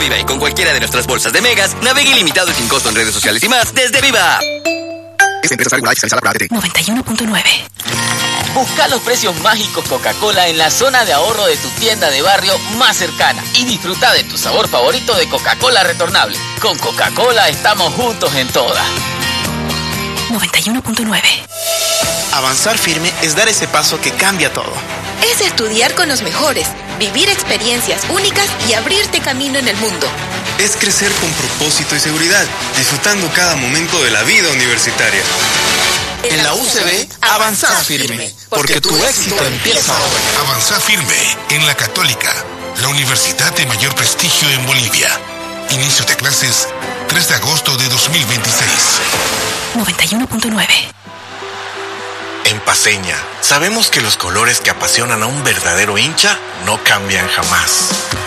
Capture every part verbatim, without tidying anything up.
Viva y con cualquiera de nuestras bolsas de megas, navegue ilimitado y sin costo en redes sociales y más desde Viva. noventa y uno punto nueve. Busca los precios mágicos Coca-Cola en la zona de ahorro de tu tienda de barrio más cercana y disfruta de tu sabor favorito de Coca-Cola retornable. Con Coca-Cola estamos juntos en todas. noventa y uno punto nueve. Avanzar firme es dar ese paso que cambia todo. Es estudiar con los mejores, vivir experiencias únicas y abrirte camino en el mundo. Es crecer con propósito y seguridad, disfrutando cada momento de la vida universitaria. En la U C B, avanzar firme, porque tu éxito empieza hoy. Avanzar firme en la Católica, la universidad de mayor prestigio en Bolivia. Inicio de clases tres de agosto de dos mil veintiséis. noventa y uno punto nueve. En Paceña, sabemos que los colores que apasionan a un verdadero hincha no cambian jamás.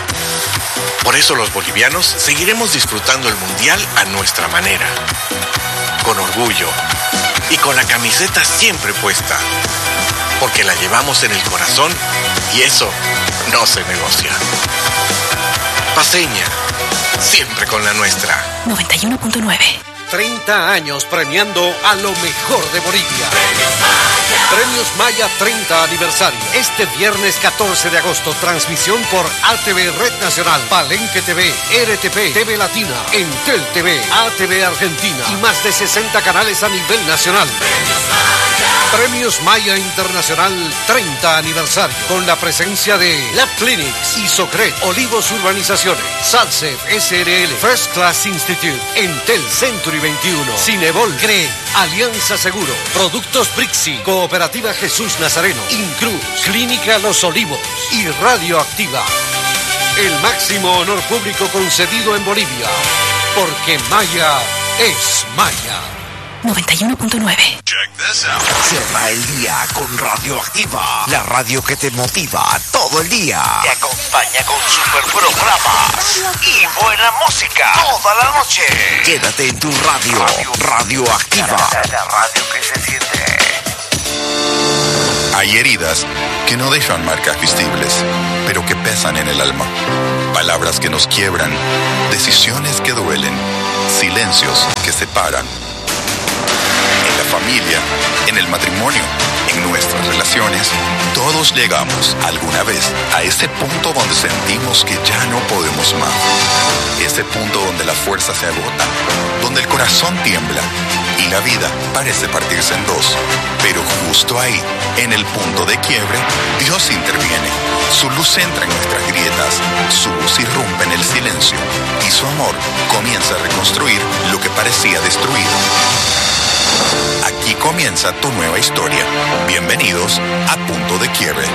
Por eso los bolivianos seguiremos disfrutando el Mundial a nuestra manera. Con orgullo y con la camiseta siempre puesta. Porque la llevamos en el corazón y eso no se negocia. Paceña, siempre con la nuestra. noventa y uno punto nueve. treinta años premiando a lo mejor de Bolivia. Premios Maya treinta aniversario. Este viernes catorce de agosto, transmisión por A T V Red Nacional, Palenque T V, R T P, T V Latina, Entel T V, A T V Argentina y más de sesenta canales a nivel nacional. Premios Maya Internacional treinta aniversario, con la presencia de Lab Clinics, Isocred, Olivos Urbanizaciones, Salsef S R L, First Class Institute, Entel Century veintiuno, Cinebol, CRE, Alianza Seguro, Productos Brixi, Cooperativa Jesús Nazareno, Incruz, Clínica Los Olivos y Radioactiva. El máximo honor público concedido en Bolivia, porque Maya es Maya. noventa y uno punto nueve. Cierra el día con Radioactiva, la radio que te motiva todo el día. Te acompaña con super programas y buena música toda la noche. Quédate en tu radio, radio. Radioactiva. La, la radio que se siente. Hay heridas que no dejan marcas visibles, pero que pesan en el alma. Palabras que nos quiebran, decisiones que duelen, silencios que separan. En la familia, en el matrimonio, en nuestras relaciones, todos llegamos alguna vez a ese punto donde sentimos que ya no podemos más. Ese punto donde la fuerza se agota, donde el corazón tiembla y la vida parece partirse en dos. Pero justo ahí, en el punto de quiebre, Dios interviene. Su luz entra en nuestras grietas, su voz irrumpe en el silencio y su amor comienza a reconstruir lo que parecía destruido. Aquí comienza tu nueva historia. Bienvenidos a Punto de Quiebre.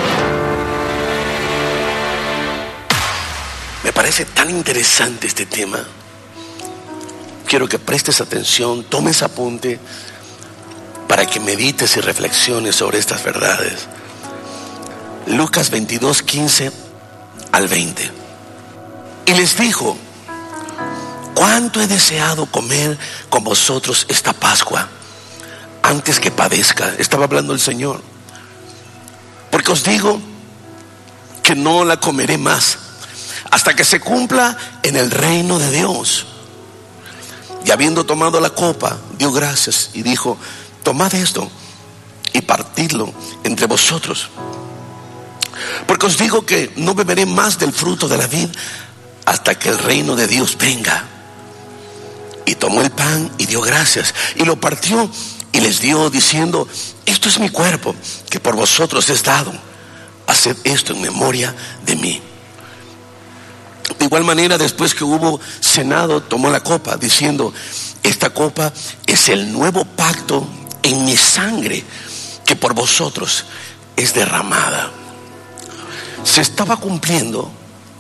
Me parece tan interesante este tema. Quiero que prestes atención, tomes apunte para que medites y reflexiones sobre estas verdades. Lucas veintidós, quince al veinte. Y les dijo: cuánto he deseado comer con vosotros esta Pascua antes que padezca. Estaba hablando el Señor. Porque os digo que no la comeré más hasta que se cumpla en el reino de Dios. Y habiendo tomado la copa, dio gracias y dijo: tomad esto y partidlo entre vosotros. Porque os digo que no beberé más del fruto de la vid hasta que el reino de Dios venga. Y tomó el pan y dio gracias y lo partió y les dio diciendo: esto es mi cuerpo que por vosotros es dado. Haced esto en memoria de mí. De igual manera, después que hubo cenado, tomó la copa diciendo: esta copa es el nuevo pacto en mi sangre que por vosotros es derramada. Se estaba cumpliendo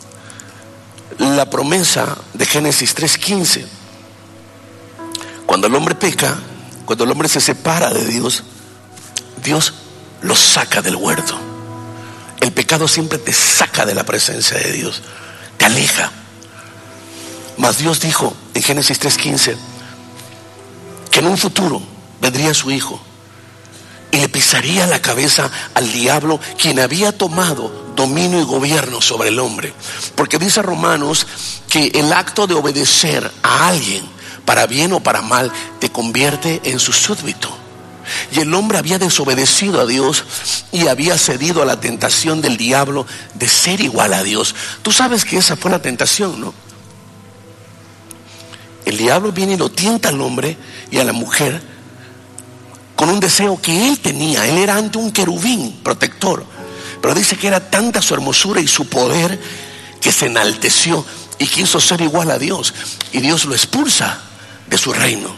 la promesa de Génesis tres quince. Cuando el hombre peca, cuando el hombre se separa de Dios, Dios lo saca del huerto. El pecado siempre te saca de la presencia de Dios, te aleja. Mas Dios dijo en Génesis tres quince que en un futuro vendría su hijo y le pisaría la cabeza al diablo, quien había tomado dominio y gobierno sobre el hombre. Porque dice Romanos que el acto de obedecer a alguien, para bien o para mal, te convierte en su súbdito. Y el hombre había desobedecido a Dios y había cedido a la tentación del diablo de ser igual a Dios. Tú sabes que esa fue la tentación, ¿no? El diablo viene y lo tienta al hombre y a la mujer con un deseo que él tenía. Él era ante un querubín protector, pero dice que era tanta su hermosura y su poder que se enalteció y quiso ser igual a Dios, y Dios lo expulsa de su reino.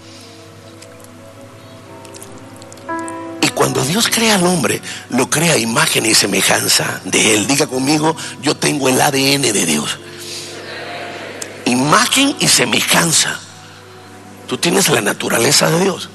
Y cuando Dios crea al hombre, lo crea a imagen y semejanza de él. Diga conmigo: yo tengo el A D N de Dios. Imagen y semejanza. Tú tienes la naturaleza de Dios.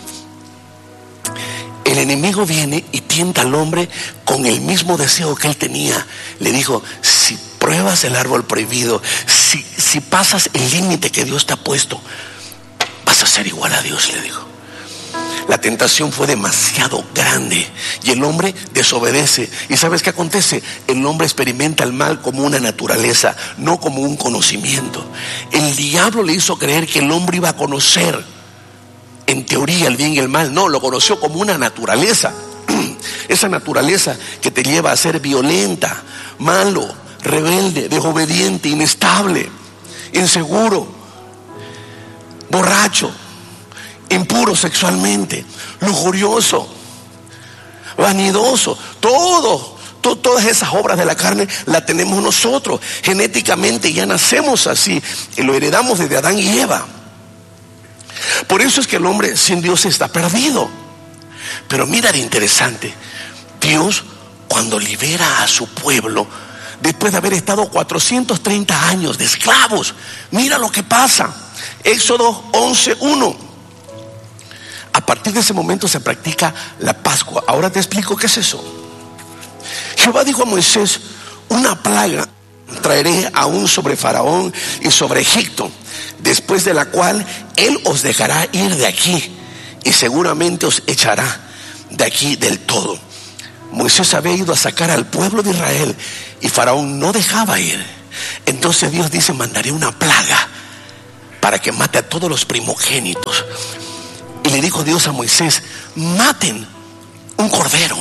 El enemigo viene y tienta al hombre con el mismo deseo que él tenía. Le dijo: si pruebas el árbol prohibido, si, si pasas el límite que Dios te ha puesto, vas a ser igual a Dios, le dijo. La tentación fue demasiado grande y el hombre desobedece. ¿Y sabes qué acontece? El hombre experimenta el mal como una naturaleza, no como un conocimiento. El diablo le hizo creer que el hombre iba a conocer, en teoría, el bien y el mal. No, lo conoció como una naturaleza. Esa naturaleza que te lleva a ser violenta, malo, rebelde, desobediente, inestable, inseguro, borracho, impuro sexualmente, lujurioso, vanidoso. Todo, to, todas esas obras de la carne las tenemos nosotros. Genéticamente ya nacemos así y lo heredamos desde Adán y Eva. Por eso es que el hombre sin Dios está perdido. Pero mira de interesante, Dios cuando libera a su pueblo, después de haber estado cuatrocientos treinta años de esclavos, mira lo que pasa. Éxodo once uno. A partir de ese momento se practica la Pascua. Ahora te explico qué es eso. Jehová dijo a Moisés: una plaga traeré aún sobre Faraón y sobre Egipto, después de la cual él os dejará ir de aquí y seguramente os echará de aquí del todo. Moisés había ido a sacar al pueblo de Israel y Faraón no dejaba ir. Entonces Dios dice: mandaré una plaga para que mate a todos los primogénitos. Y le dijo Dios a Moisés: maten un cordero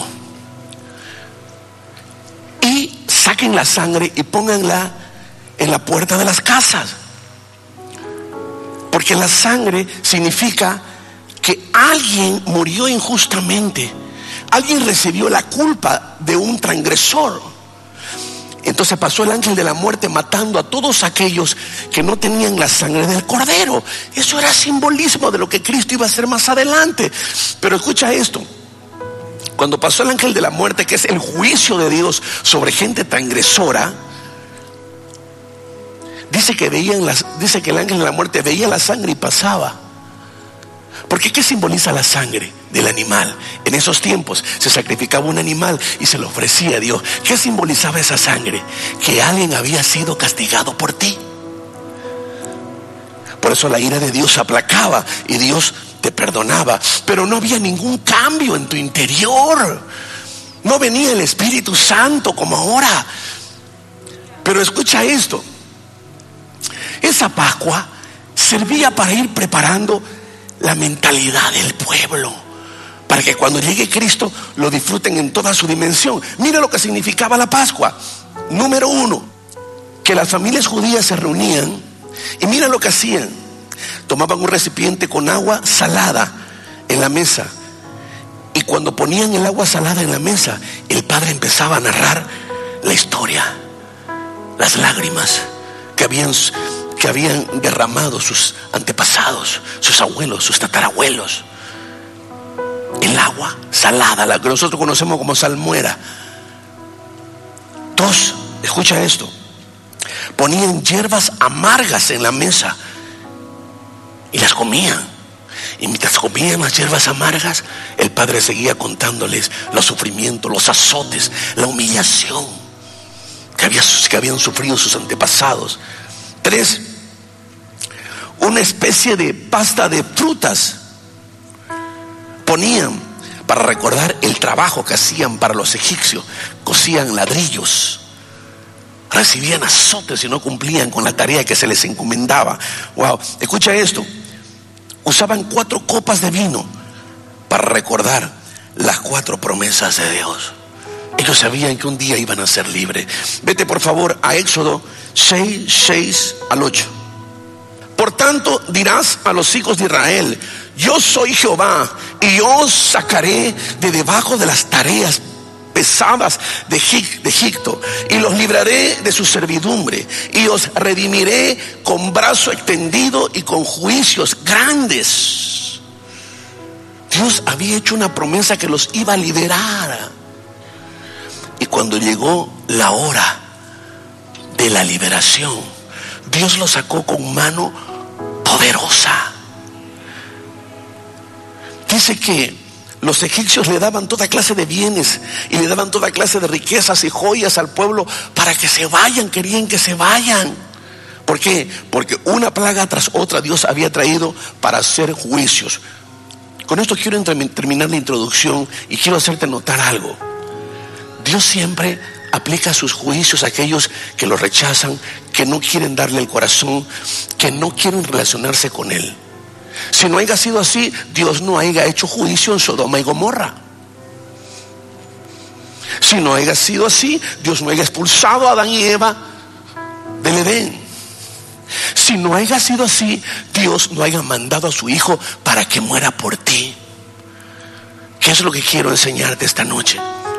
y saquen la sangre y pónganla en la puerta de las casas, porque la sangre significa que alguien murió injustamente, alguien recibió la culpa de un transgresor. Entonces pasó el ángel de la muerte matando a todos aquellos que no tenían la sangre del cordero. Eso era simbolismo de lo que Cristo iba a hacer más adelante. Pero escucha esto: cuando pasó el ángel de la muerte, que es el juicio de Dios sobre gente transgresora, dice que veían las, dice que el ángel de la muerte veía la sangre y pasaba. Porque ¿qué simboliza la sangre del animal? En esos tiempos se sacrificaba un animal y se lo ofrecía a Dios. ¿Qué simbolizaba esa sangre? Que alguien había sido castigado por ti. Por eso la ira de Dios se aplacaba y Dios te perdonaba. Pero no había ningún cambio en tu interior. No venía el Espíritu Santo como ahora. Pero escucha esto: esa Pascua servía para ir preparando la mentalidad del pueblo, para que cuando llegue Cristo lo disfruten en toda su dimensión. Mira lo que significaba la Pascua. Número uno, que las familias judías se reunían y mira lo que hacían: tomaban un recipiente con agua salada en la mesa, y cuando ponían el agua salada en la mesa, el padre empezaba a narrar la historia, las lágrimas que habían que habían derramado sus antepasados, sus abuelos, sus tatarabuelos. El agua salada, la que nosotros conocemos como salmuera. Dos, escucha esto: ponían hierbas amargas en la mesa y las comían. Y mientras comían las hierbas amargas, el padre seguía contándoles los sufrimientos, los azotes, la humillación que, había, que habían sufrido sus antepasados. Tres, una especie de pasta de frutas ponían para recordar el trabajo que hacían para los egipcios. Cosían ladrillos, recibían azotes si no cumplían con la tarea que se les encomendaba. Wow, escucha esto. Usaban cuatro copas de vino para recordar las cuatro promesas de Dios. Ellos sabían que un día iban a ser libres. Vete por favor a Éxodo seis, seis al ocho. Por tanto dirás a los hijos de Israel: yo soy Jehová, y yo os sacaré de debajo de las tareas pesadas de Egipto, y los libraré de su servidumbre, y os redimiré con brazo extendido y con juicios grandes. Dios había hecho una promesa que los iba a liberar. Y cuando llegó la hora de la liberación, Dios los sacó con mano poderosa. Dice que los egipcios le daban toda clase de bienes y le daban toda clase de riquezas y joyas al pueblo para que se vayan, querían que se vayan. ¿Por qué? Porque una plaga tras otra Dios había traído para hacer juicios. Con esto quiero terminar la introducción y quiero hacerte notar algo. Dios siempre aplica sus juicios a aquellos que lo rechazan, que no quieren darle el corazón, que no quieren relacionarse con Él. Si no haya sido así, Dios no haya hecho juicio en Sodoma y Gomorra. Si no haya sido así, Dios no haya expulsado a Adán y Eva del Edén. Si no haya sido así, Dios no haya mandado a su Hijo para que muera por ti. ¿Qué es lo que quiero enseñarte esta noche?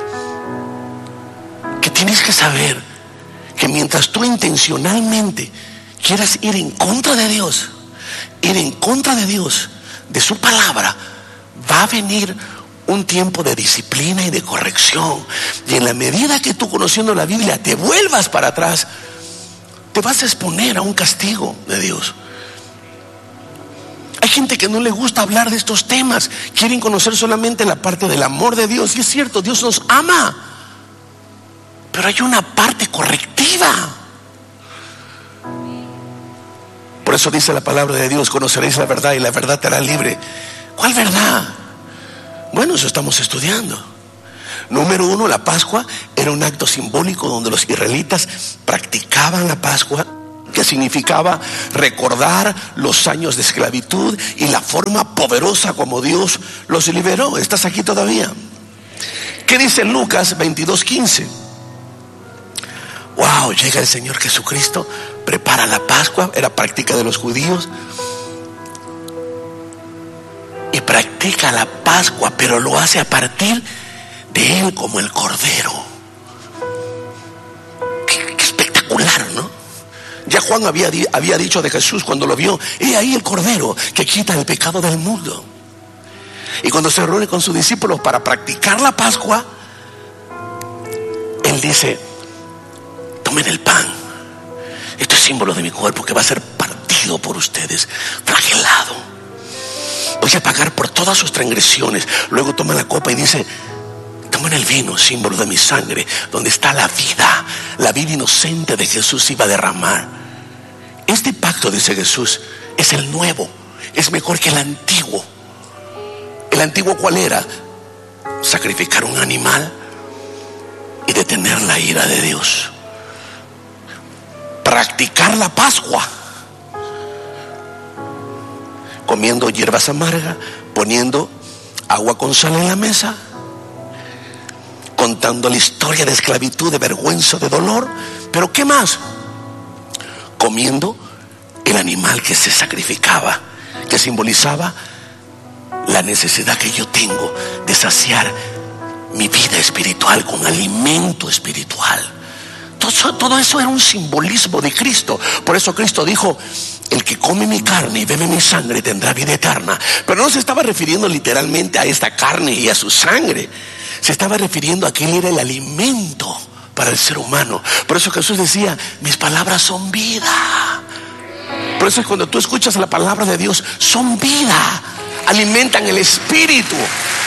Que tienes que saber que mientras tú intencionalmente quieras ir en contra de Dios, ir en contra de Dios, de su palabra, va a venir un tiempo de disciplina y de corrección. Y en la medida que tú, conociendo la Biblia, te vuelvas para atrás, te vas a exponer a un castigo de Dios. Hay gente que no le gusta hablar de estos temas, quieren conocer solamente la parte del amor de Dios. Y es cierto, Dios nos ama, pero hay una parte correctiva. Por eso dice la palabra de Dios: conoceréis la verdad y la verdad te hará libre. ¿Cuál verdad? Bueno, eso estamos estudiando. Número uno, la Pascua era un acto simbólico donde los israelitas practicaban la Pascua, que significaba recordar los años de esclavitud y la forma poderosa como Dios los liberó. ¿Estás aquí todavía? ¿Qué dice Lucas veintidós quince? Wow, llega el Señor Jesucristo, prepara la Pascua, era práctica de los judíos, y practica la Pascua, pero lo hace a partir de Él como el Cordero. Qué, qué espectacular, ¿no? Ya Juan había, había dicho de Jesús cuando lo vio: he ahí el Cordero que quita el pecado del mundo. Y cuando se reúne con sus discípulos para practicar la Pascua, Él dice: tomen el pan, esto es símbolo de mi cuerpo que va a ser partido por ustedes, flagelado. Voy a pagar por todas sus transgresiones. Luego toma la copa y dice: tomen el vino, símbolo de mi sangre, donde está la vida, la vida inocente de Jesús iba a derramar. Este pacto, dice Jesús, es el nuevo, es mejor que el antiguo. ¿El antiguo cuál era? Sacrificar un animal y detener la ira de Dios. Practicar la Pascua, comiendo hierbas amargas, poniendo agua con sal en la mesa, contando la historia de esclavitud, de vergüenza, de dolor. Pero ¿qué más? Comiendo el animal que se sacrificaba, que simbolizaba la necesidad que yo tengo de saciar mi vida espiritual con alimento espiritual. Todo, todo eso era un simbolismo de Cristo. Por eso Cristo dijo: el que come mi carne y bebe mi sangre tendrá vida eterna. Pero no se estaba refiriendo literalmente a esta carne y a su sangre. Se estaba refiriendo a que Él era el alimento para el ser humano. Por eso Jesús decía: mis palabras son vida. Por eso cuando tú escuchas la palabra de Dios, son vida, alimentan el espíritu.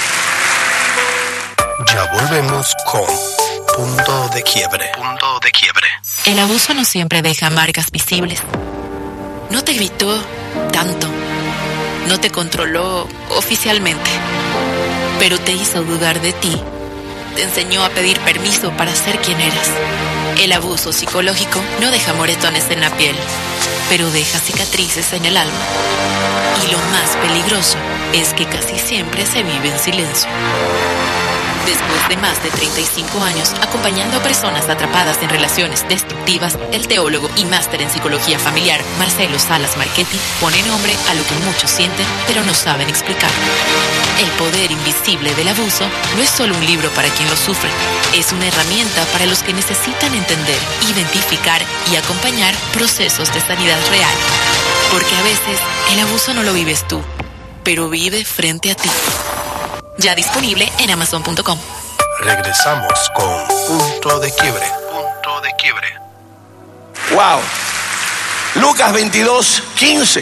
Ya volvemos con Punto de Quiebre. Punto de Quiebre. El abuso no siempre deja marcas visibles. No te gritó tanto, no te controló oficialmente, pero te hizo dudar de ti. Te enseñó a pedir permiso para ser quien eras. El abuso psicológico no deja moretones en la piel, pero deja cicatrices en el alma. Y lo más peligroso es que casi siempre se vive en silencio. Después de más de treinta y cinco años acompañando a personas atrapadas en relaciones destructivas, el teólogo y máster en psicología familiar Marcelo Salas Marchetti pone nombre a lo que muchos sienten pero no saben explicar. El poder invisible del abuso no es solo un libro para quien lo sufre, es una herramienta para los que necesitan entender, identificar y acompañar procesos de sanidad real. Porque a veces el abuso no lo vives tú, pero vive frente a ti. Ya disponible en amazon punto com. Regresamos con Punto de Quiebre. Punto de Quiebre. Wow. Lucas veintidós, quince.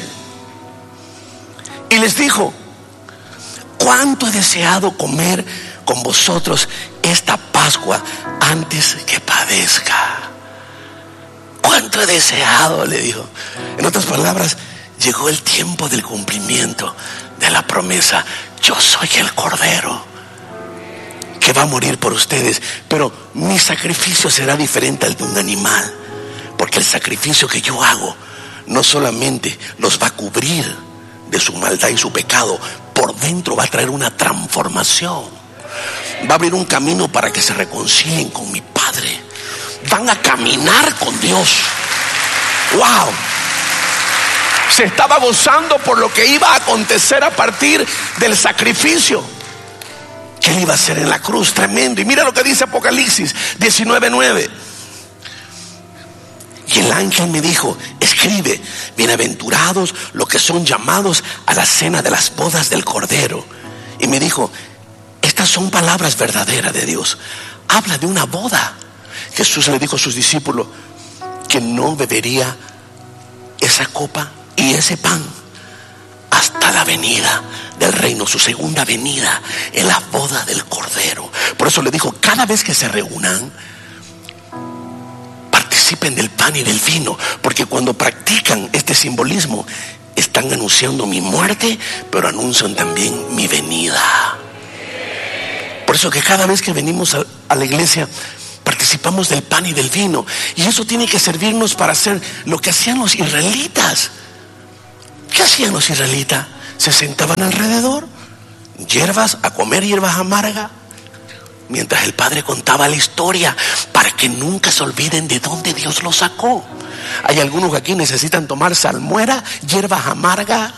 Y les dijo: cuánto he deseado comer con vosotros esta Pascua antes que padezca. Cuánto he deseado, le dijo. En otras palabras, llegó el tiempo del cumplimiento de la promesa. Yo soy el Cordero que va a morir por ustedes, pero mi sacrificio será diferente al de un animal, porque el sacrificio que yo hago no solamente los va a cubrir de su maldad y su pecado, por dentro va a traer una transformación, va a abrir un camino para que se reconcilien con mi Padre, van a caminar con Dios. ¡Wow! Se estaba gozando por lo que iba a acontecer a partir del sacrificio que él iba a hacer en la cruz. Tremendo. Y mira lo que dice Apocalipsis diecinueve nueve. Y el ángel me dijo: escribe, bienaventurados los que son llamados a la cena de las bodas del Cordero. Y me dijo: estas son palabras verdaderas de Dios. Habla de una boda. Jesús le dijo a sus discípulos que no bebería esa copa y ese pan hasta la venida del reino, su segunda venida, en la boda del Cordero. Por eso le dijo: cada vez que se reúnan, participen del pan y del vino, porque cuando practican este simbolismo, están anunciando mi muerte, pero anuncian también mi venida. Por eso que cada vez que venimos a, a la iglesia, participamos del pan y del vino, y eso tiene que servirnos para hacer lo que hacían los israelitas. ¿Qué hacían los israelitas? Se sentaban alrededor, hierbas, a comer hierbas amargas, mientras el Padre contaba la historia, para que nunca se olviden de dónde Dios los sacó. Hay algunos que aquí necesitan tomar salmuera, hierbas amargas.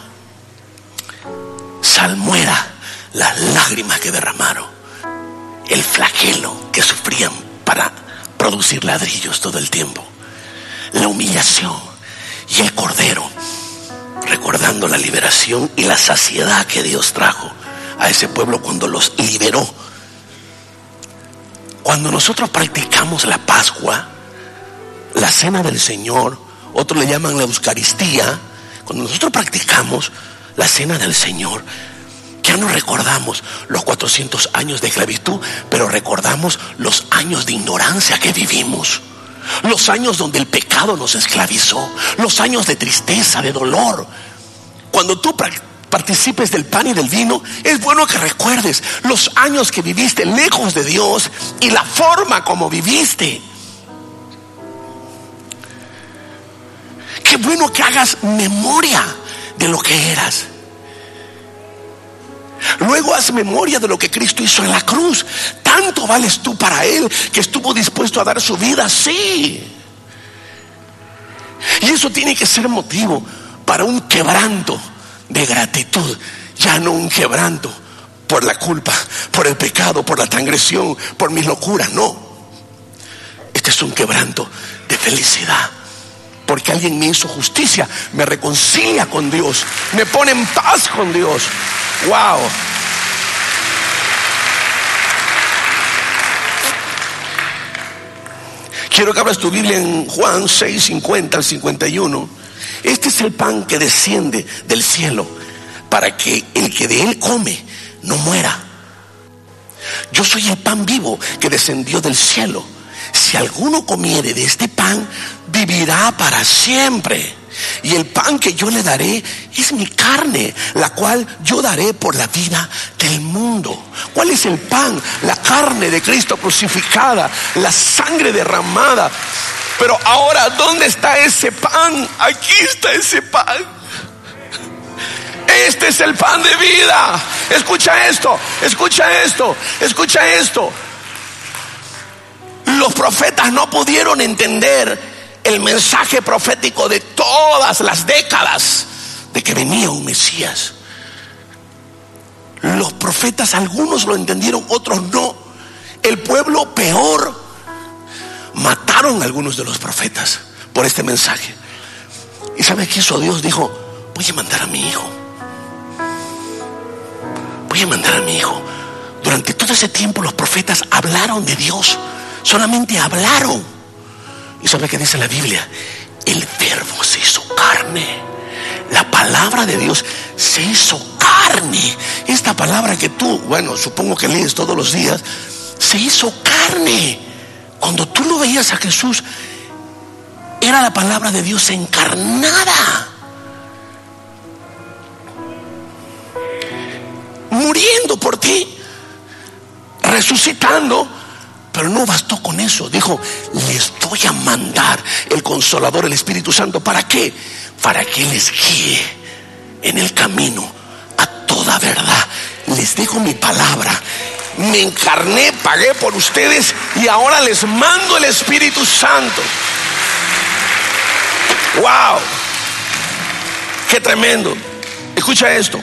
Salmuera, las lágrimas que derramaron, el flagelo que sufrían para producir ladrillos todo el tiempo, la humillación, y el Cordero, recordando la liberación y la saciedad que Dios trajo a ese pueblo cuando los liberó. Cuando nosotros practicamos la Pascua, la cena del Señor, otros le llaman la Eucaristía, cuando nosotros practicamos la cena del Señor, ya no recordamos los cuatrocientos años de esclavitud, pero recordamos los años de ignorancia que vivimos, los años donde el pecado nos esclavizó, los años de tristeza, de dolor. Cuando tú participes del pan y del vino, es bueno que recuerdes los años que viviste lejos de Dios y la forma como viviste. Qué bueno que hagas memoria de lo que eras. Luego haz memoria de lo que Cristo hizo en la cruz. Tanto vales tú para Él, que estuvo dispuesto a dar su vida, sí. Y eso tiene que ser motivo para un quebranto de gratitud. Ya no un quebranto por la culpa, por el pecado, por la transgresión, por mis locuras, no. Este es un quebranto de felicidad, porque alguien me hizo justicia, me reconcilia con Dios, me pone en paz con Dios. Wow. Quiero que abras tu Biblia en Juan seis, cincuenta al cincuenta y uno. Este es el pan que desciende del cielo, para que el que de él come no muera. Yo soy el pan vivo que descendió del cielo. Si alguno comiere de este pan, vivirá para siempre. Y el pan que yo le daré es mi carne, la cual yo daré por la vida del mundo. ¿Cuál es el pan? La carne de Cristo crucificada, la sangre derramada. Pero ahora, ¿dónde está ese pan? Aquí está ese pan. Este es el pan de vida. Escucha esto, escucha esto, escucha esto. Los profetas no pudieron entender el mensaje profético de todas las décadas de que venía un Mesías. Los profetas, algunos lo entendieron, otros no. El pueblo peor. Mataron a algunos de los profetas por este mensaje. ¿Y sabe qué hizo Dios? Dijo: voy a mandar a mi hijo. Voy a mandar a mi hijo. Durante todo ese tiempo los profetas hablaron de Dios. Solamente hablaron. ¿Y sabe qué dice la Biblia? El verbo se hizo carne. La palabra de Dios se hizo carne. Esta palabra que tú, bueno, supongo que lees todos los días, se hizo carne. Cuando tú lo veías a Jesús, era la palabra de Dios encarnada, muriendo por ti, resucitando. Pero no bastó con eso. Dijo: les voy a mandar el Consolador, el Espíritu Santo. ¿Para qué? Para que les guíe en el camino a toda verdad. Les dejo mi palabra. Me encarné, pagué por ustedes y ahora les mando el Espíritu Santo. ¡Wow! ¡Qué tremendo! Escucha esto.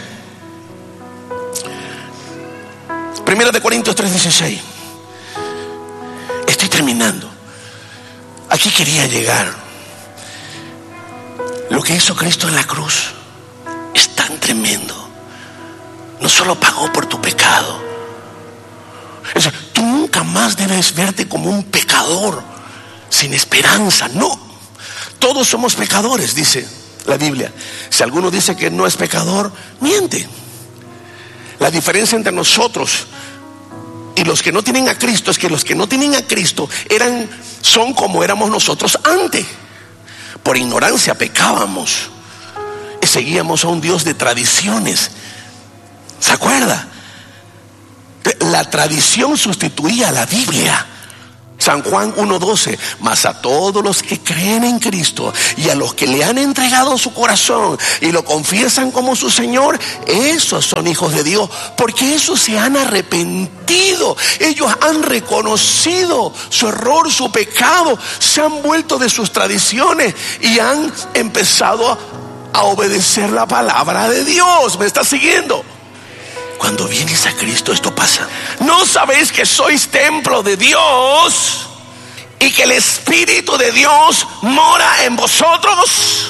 Primera de Corintios tres dieciséis. Estoy terminando. Aquí quería llegar. Lo que hizo Cristo en la cruz es tan tremendo. No solo pagó por tu pecado. O sea, tú nunca más debes verte como un pecador sin esperanza. No. Todos somos pecadores, dice la Biblia. Si alguno dice que no es pecador, miente. La diferencia entre nosotros y los que no tienen a Cristo es que los que no tienen a Cristo eran, son como éramos nosotros antes. Por ignorancia pecábamos y seguíamos a un Dios de tradiciones. ¿Se acuerda? La tradición sustituía a la Biblia. San Juan uno doce. Mas a todos los que creen en Cristo y a los que le han entregado su corazón y lo confiesan como su Señor, esos son hijos de Dios, porque esos se han arrepentido. Ellos han reconocido su error, su pecado, se han vuelto de sus tradiciones y han empezado a obedecer la palabra de Dios. ¿Me está siguiendo? Cuando vienes a Cristo esto pasa. ¿No sabéis que sois templo de Dios y que el Espíritu de Dios mora en vosotros?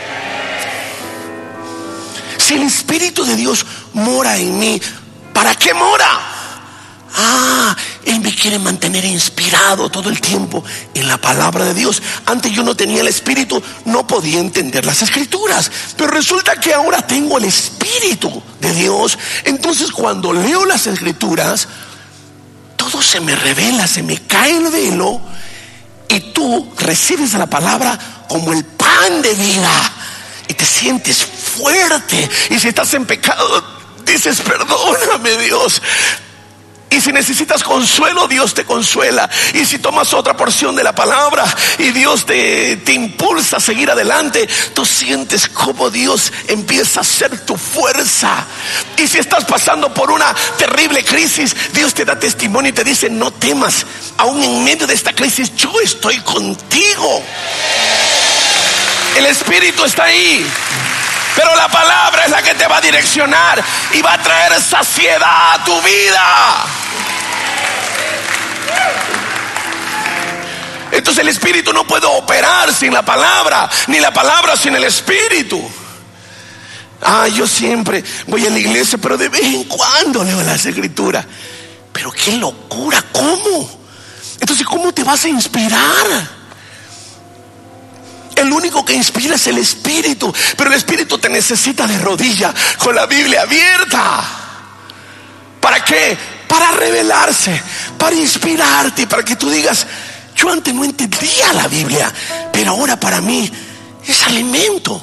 Si el Espíritu de Dios mora en mí, ¿para qué mora? Ah, Él me quiere mantener inspirado todo el tiempo en la palabra de Dios. Antes yo no tenía el Espíritu, no podía entender las Escrituras, pero resulta que ahora tengo el Espíritu de Dios. Entonces cuando leo las Escrituras, todo se me revela, se me cae el velo y tú recibes la palabra como el pan de vida y te sientes fuerte. Y si estás en pecado, dices: perdóname, Dios. Y si necesitas consuelo, Dios te consuela. Y si tomas otra porción de la palabra y Dios te, te impulsa a seguir adelante, tú sientes como Dios empieza a ser tu fuerza. Y si estás pasando por una terrible crisis, Dios te da testimonio y te dice: no temas, aún en medio de esta crisis yo estoy contigo. El Espíritu está ahí, pero la palabra es la que te va a direccionar y va a traer saciedad a tu vida. Entonces el Espíritu no puede operar sin la palabra, ni la palabra sin el Espíritu. Ah, yo siempre voy a la iglesia, pero de vez en cuando leo las Escrituras. Pero qué locura, ¿cómo? Entonces, ¿cómo te vas a inspirar? El único que inspira es el Espíritu, pero el Espíritu te necesita de rodillas, con la Biblia abierta. ¿Para qué? Para revelarse, para inspirarte, para que tú digas: yo antes no entendía la Biblia, pero ahora para mí Es alimento.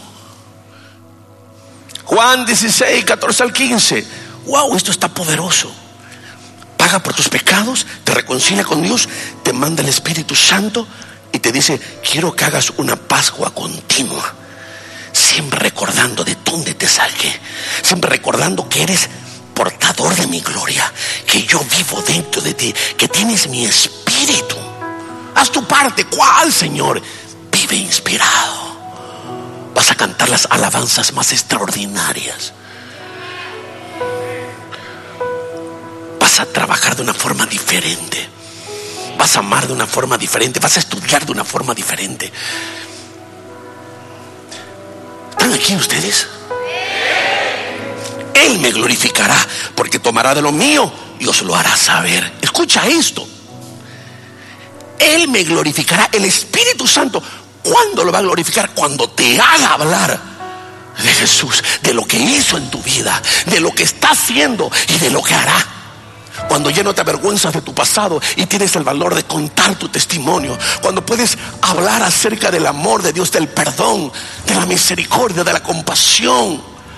Juan dieciséis, catorce al quince. Wow, esto está poderoso. Paga por tus pecados, te reconcilia con Dios, te manda el Espíritu Santo y te dice: quiero que hagas una Pascua continua, siempre recordando de dónde te saqué, siempre recordando que eres portador de mi gloria, que yo vivo dentro de ti, que tienes mi espíritu. Haz tu parte. ¿Cuál, Señor? Vive inspirado. Vas a cantar las alabanzas más extraordinarias. Vas a trabajar de una forma diferente. Vas a amar de una forma diferente. Vas a estudiar de una forma diferente. ¿Están aquí ustedes? Él me glorificará, porque tomará de lo mío y os lo hará saber. Escucha esto. Él me glorificará, el Espíritu Santo. ¿Cuándo lo va a glorificar? Cuando te haga hablar de Jesús, de lo que hizo en tu vida, de lo que está haciendo y de lo que hará. Cuando ya no te avergüenzas de tu pasado y tienes el valor de contar tu testimonio. Cuando puedes hablar acerca del amor de Dios, del perdón, de la misericordia, de la compasión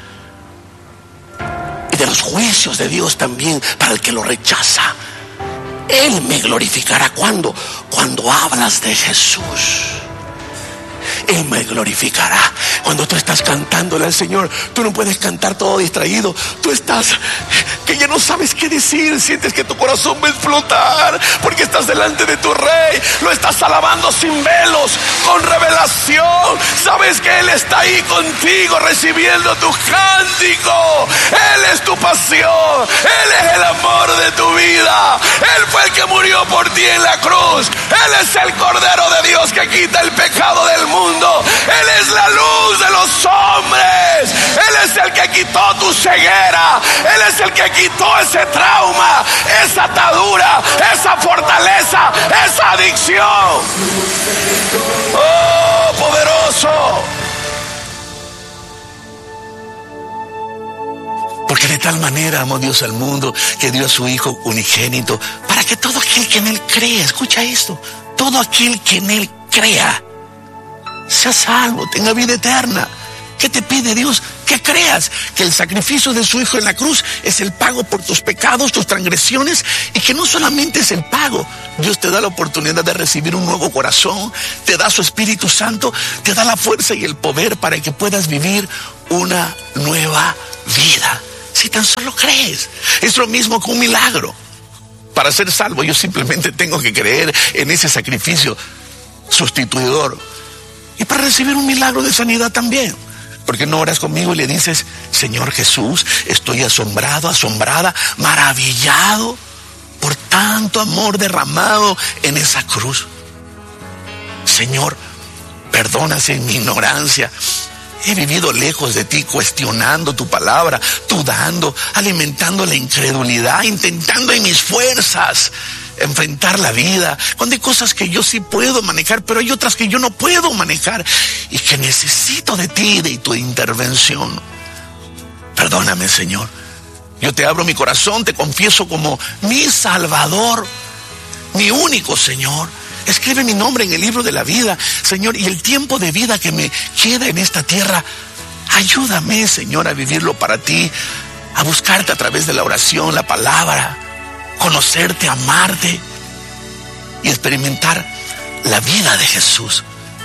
y de los juicios de Dios también para el que lo rechaza. Él me glorificará. ¿Cuándo? Cuando hablas de Jesús. Él me glorificará. Cuando tú estás cantándole al Señor, tú no puedes cantar todo distraído. Tú estás que ya no sabes qué decir. Sientes que tu corazón va a explotar porque estás delante de tu Rey. Lo estás alabando sin velos, con revelación. Sabes que Él está ahí contigo recibiendo tu cántico. Él es tu pasión. Él es el amor de tu vida. Él fue el que murió por ti en la cruz. Él es el Cordero de Dios que quita el pecado del mundo. Él es la luz de los hombres. Él es el que quitó tu ceguera. Él es el que quitó ese trauma, esa atadura, esa fortaleza, esa adicción. ¡Oh, poderoso! Porque de tal manera amó Dios al mundo que dio a su Hijo unigénito para que todo aquel que en Él crea, escucha esto, todo aquel que en Él crea sea salvo, tenga vida eterna. ¿Qué te pide Dios? Que creas que el sacrificio de su Hijo en la cruz es el pago por tus pecados, tus transgresiones, y que no solamente es el pago. Dios te da la oportunidad de recibir un nuevo corazón, te da su Espíritu Santo, te da la fuerza y el poder para que puedas vivir una nueva vida. Si tan solo crees, es lo mismo que un milagro. Para ser salvo yo simplemente tengo que creer en ese sacrificio sustituidor. Y para recibir un milagro de sanidad también. Porque no oras conmigo y le dices: Señor Jesús, estoy asombrado, asombrada, maravillado por tanto amor derramado en esa cruz. Señor, perdónase en mi ignorancia. He vivido lejos de ti, cuestionando tu palabra, dudando, alimentando la incredulidad, intentando en mis fuerzas enfrentar la vida, cuando hay cosas que yo sí puedo manejar, pero hay otras que yo no puedo manejar y que necesito de ti, de tu intervención. Perdóname, Señor. Yo te abro mi corazón, te confieso como mi Salvador, mi único Señor. Escribe mi nombre en el libro de la vida, Señor, y el tiempo de vida que me queda en esta tierra, ayúdame, Señor, a vivirlo para ti, a buscarte a través de la oración, la palabra, conocerte, amarte y experimentar la vida de Jesús.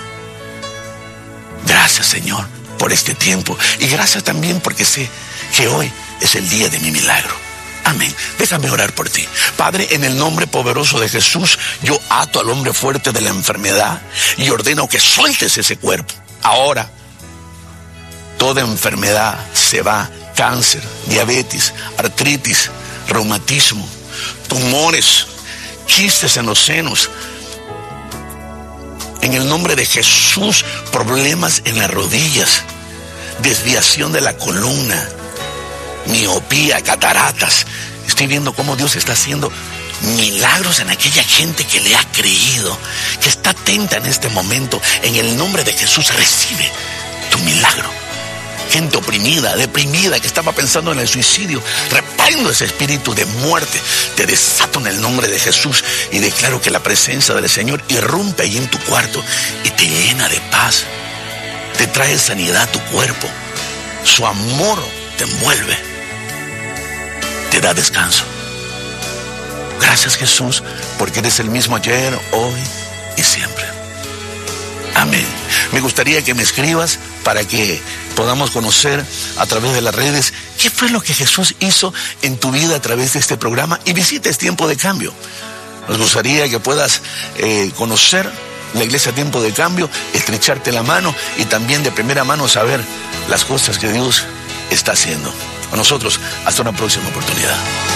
Gracias, Señor, por este tiempo, y gracias también porque sé que hoy es el día de mi milagro. Amén. Déjame orar por ti. Padre, en el nombre poderoso de Jesús, yo ato al hombre fuerte de la enfermedad y ordeno que sueltes ese cuerpo. Ahora, toda enfermedad se va. Cáncer, diabetes, artritis, reumatismo, tumores, quistes en los senos. En el nombre de Jesús, problemas en las rodillas, desviación de la columna, miopía, cataratas. Estoy viendo cómo Dios está haciendo milagros en aquella gente que le ha creído, que está atenta en este momento. En el nombre de Jesús, recibe tu milagro. Gente oprimida, deprimida, que estaba pensando en el suicidio, reprendo ese espíritu de muerte, te desato en el nombre de Jesús y declaro que la presencia del Señor irrumpe ahí en tu cuarto y te llena de paz, te trae sanidad a tu cuerpo. Su amor te envuelve, te da descanso. Gracias, Jesús, porque eres el mismo ayer, hoy y siempre. Amén. Me gustaría que me escribas para que podamos conocer a través de las redes qué fue lo que Jesús hizo en tu vida a través de este programa, y visites Tiempo de Cambio. Nos gustaría que puedas eh, conocer la iglesia Tiempo de Cambio, estrecharte la mano y también de primera mano saber las cosas que Dios está haciendo. A nosotros, hasta una próxima oportunidad.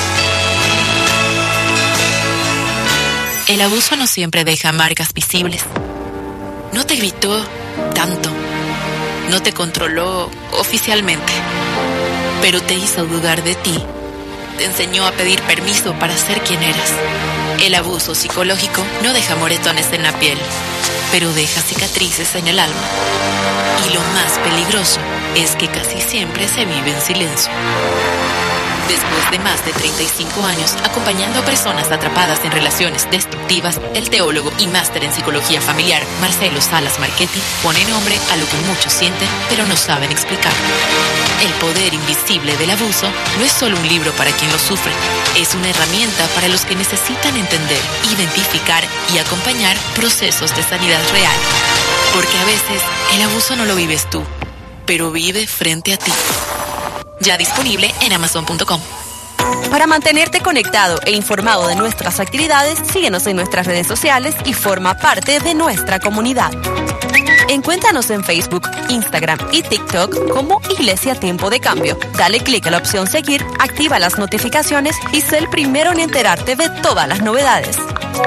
El abuso no siempre deja marcas visibles. No te gritó tanto, no te controló oficialmente, pero te hizo dudar de ti. Te enseñó a pedir permiso para ser quien eras. El abuso psicológico no deja moretones en la piel, pero deja cicatrices en el alma. Y lo más peligroso es que casi siempre se vive en silencio. Después de más de treinta y cinco años acompañando a personas atrapadas en relaciones destructivas, el teólogo y máster en psicología familiar Marcelo Salas Marchetti pone nombre a lo que muchos sienten pero no saben explicar. El poder invisible del abuso no es solo un libro para quien lo sufre, es una herramienta para los que necesitan entender, identificar y acompañar procesos de sanidad real. Porque a veces el abuso no lo vives tú, pero vive frente a ti. Ya disponible en amazon punto com. Para mantenerte conectado e informado de nuestras actividades, síguenos en nuestras redes sociales y forma parte de nuestra comunidad. Encuéntranos en Facebook, Instagram y TikTok como Iglesia Tiempo de Cambio. Dale clic a la opción Seguir, activa las notificaciones y sé el primero en enterarte de todas las novedades.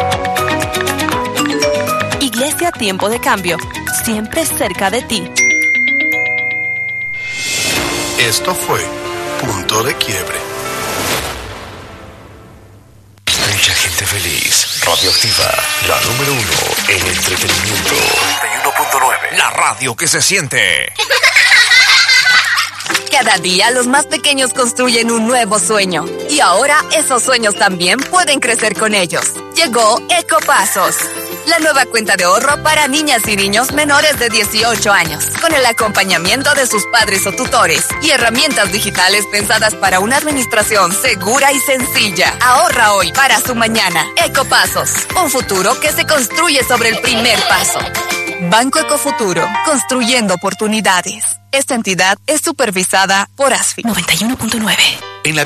Iglesia Tiempo de Cambio, siempre cerca de ti. Esto fue Punto de Quiebre. Mucha gente feliz. Radioactiva, la número uno en entretenimiento. noventa y uno punto nueve. La radio que se siente. Cada día los más pequeños construyen un nuevo sueño. Y ahora esos sueños también pueden crecer con ellos. Llegó Ecopasos, la nueva cuenta de ahorro para niñas y niños menores de dieciocho años, con el acompañamiento de sus padres o tutores y herramientas digitales pensadas para una administración segura y sencilla. Ahorra hoy para su mañana. Ecopasos, un futuro que se construye sobre el primer paso. Banco Ecofuturo, construyendo oportunidades. Esta entidad es supervisada por A S F I. noventa y uno punto nueve. En la